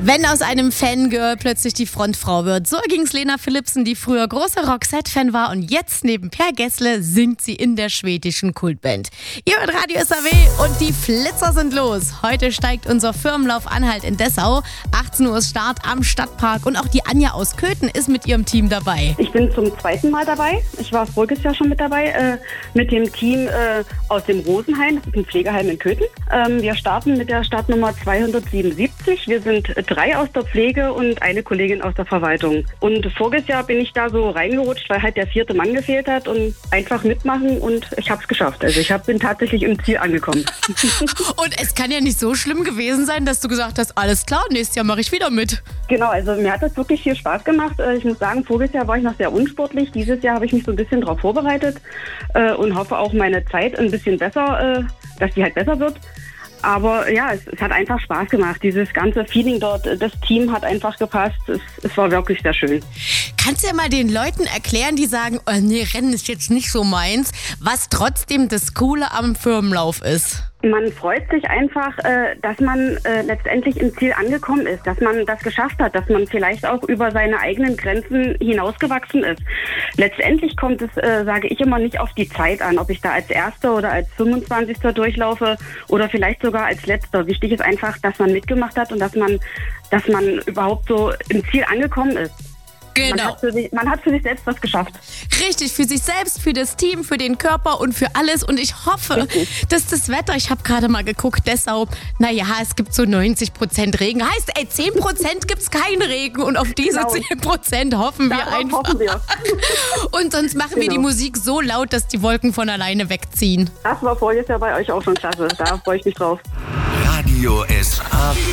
Wenn aus einem Fangirl plötzlich die Frontfrau wird. So ging's Lena Philipsen, die früher großer Roxette-Fan war und jetzt neben Per Gessle singt sie in der schwedischen Kultband. Ihr hört Radio SAW und die Flitzer sind los. Heute steigt unser Firmenlauf Anhalt in Dessau. 18 Uhr ist Start am Stadtpark und auch die Anja aus Köthen ist mit ihrem Team dabei. Ich bin zum zweiten Mal dabei. Ich war voriges Jahr schon mit dabei, mit dem Team aus dem Rosenheim, das ist ein Pflegeheim in Köthen. Wir starten mit der Startnummer 277. Wir sind 3 aus der Pflege und eine Kollegin aus der Verwaltung. Und voriges Jahr bin ich da so reingerutscht, weil halt der 4. Mann gefehlt hat und einfach mitmachen und ich habe es geschafft. Also bin tatsächlich im Ziel angekommen. Und es kann ja nicht so schlimm gewesen sein, dass du gesagt hast, alles klar, nächstes Jahr mache ich wieder mit. Genau, also mir hat das wirklich viel Spaß gemacht. Ich muss sagen, voriges Jahr war ich noch sehr unsportlich. Dieses Jahr habe ich mich so ein bisschen darauf vorbereitet und hoffe auch meine Zeit ein bisschen besser, dass die halt besser wird. Aber ja, es hat einfach Spaß gemacht. Dieses ganze Feeling dort, das Team hat einfach gepasst. Es war wirklich sehr schön. Kannst du ja mal den Leuten erklären, die sagen, oh nee, Rennen ist jetzt nicht so meins, was trotzdem das Coole am Firmenlauf ist? Man freut sich einfach, dass man letztendlich im Ziel angekommen ist, dass man das geschafft hat, dass man vielleicht auch über seine eigenen Grenzen hinausgewachsen ist. Letztendlich kommt es, sage ich immer, nicht auf die Zeit an, ob ich da als Erster oder als 25. durchlaufe oder vielleicht sogar als Letzter. Wichtig ist einfach, dass man mitgemacht hat und dass man überhaupt so im Ziel angekommen ist. Genau. Man hat für sich selbst was geschafft. Richtig, für sich selbst, für das Team, für den Körper und für alles. Und ich hoffe, dass das Wetter, ich habe gerade mal geguckt, Dessau, naja, es gibt so 90% Regen. Heißt, 10% gibt es keinen Regen. Und auf diese 10% hoffen wir einfach. Hoffen wir. Und sonst machen wir die Musik so laut, dass die Wolken von alleine wegziehen. Das war vorher ja bei euch auch schon klasse. Da freue ich mich drauf. Radio SAW.